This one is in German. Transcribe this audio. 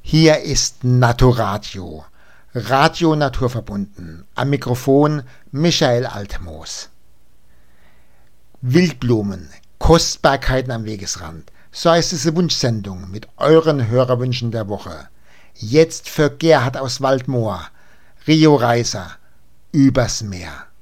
Hier ist Naturadio, Radio naturverbunden. Am Mikrofon Michael Altmoos. Wildblumen, Kostbarkeiten am Wegesrand. So heißt diese Wunschsendung mit euren Hörerwünschen der Woche. Jetzt für Gerhard aus Waldmoor, Rio Reiser, Übers Meer.